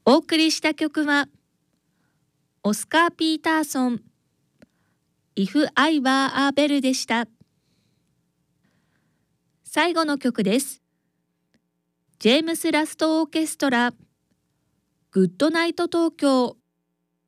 お送りした曲はオスカー・ピーターソン If I Were a Bell でした。最後の曲です。ジェームス・ラスト・オーケストラグッドナイト東京